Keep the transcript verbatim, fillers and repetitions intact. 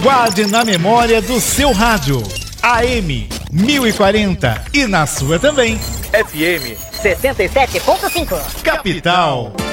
Guarde na memória do seu rádio. A M mil e quarenta e na sua também. F M sessenta e sete ponto cinco. Capital.